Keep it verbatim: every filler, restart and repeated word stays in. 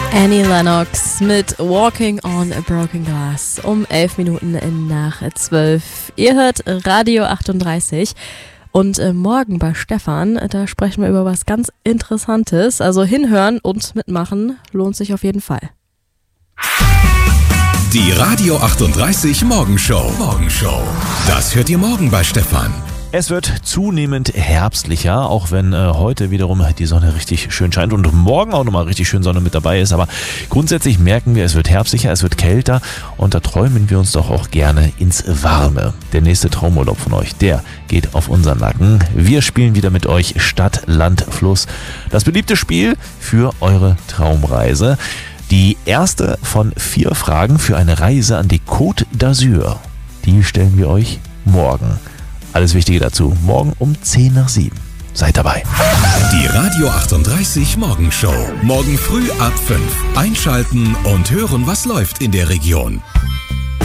Annie Lennox mit Walking on a Broken Glass um elf Minuten nach zwölf. Ihr hört Radio achtunddreißig und äh, morgen bei Stefan, da sprechen wir über was ganz Interessantes. Also hinhören und mitmachen lohnt sich auf jeden Fall. Die Radio achtunddreißig Morgenshow. Morgenshow. Das hört ihr morgen bei Stefan. Es wird zunehmend herbstlicher, auch wenn äh, heute wiederum die Sonne richtig schön scheint und morgen auch nochmal richtig schön Sonne mit dabei ist. Aber grundsätzlich merken wir, es wird herbstlicher, es wird kälter und da träumen wir uns doch auch gerne ins Warme. Der nächste Traumurlaub von euch, der geht auf unseren Nacken. Wir spielen wieder mit euch Stadt, Land, Fluss. Das beliebte Spiel für eure Traumreise. Die erste von vier Fragen für eine Reise an die Côte d'Azur. Die stellen wir euch morgen. Alles Wichtige dazu, morgen um zehn nach sieben. Seid dabei. Die Radio achtunddreißig Morgenshow. Morgen früh ab fünf. Einschalten und hören, was läuft in der Region.